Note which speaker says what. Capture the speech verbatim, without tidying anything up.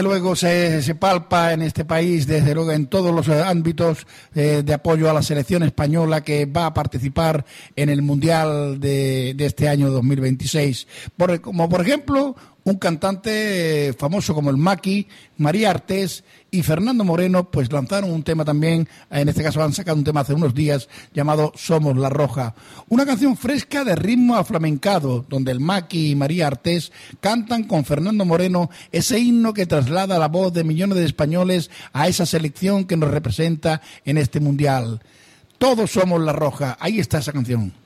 Speaker 1: Luego se, se palpa en este país, desde luego en todos los ámbitos eh, de apoyo a la selección española que va a participar en el Mundial de, de este año dos mil veintiséis. Por, como por ejemplo, un cantante famoso como el Maki, María Artés y Fernando Moreno, pues lanzaron un tema también, en este caso han sacado un tema hace unos días llamado Somos la Roja. Una canción fresca de ritmo aflamencado, donde el Maki y María Artés cantan con Fernando Moreno ese himno que traslada la voz de millones de españoles a esa selección que nos representa en este Mundial. Todos somos la Roja. Ahí está esa canción.